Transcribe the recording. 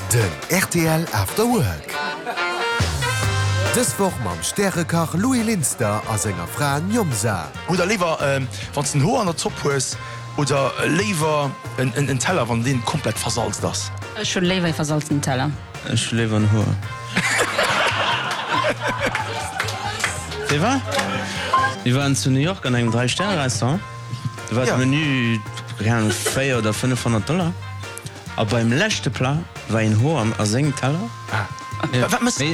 Den RTL After Work. Dës woch mam Sterrekach Louis Linster a enger Fra Jomsa. Oder lieber wann den Ho an der Zoppus oder lever en Teller wann den komplett versalzt das. Schon lewer versalzten Teller. Ich lebe an Ho. Wir waren zu New York an einem 3-Sterne-Restaurant. Da war das Menü 400 oder $500. Aber beim letzten Plat war ein Ho am Teller. Was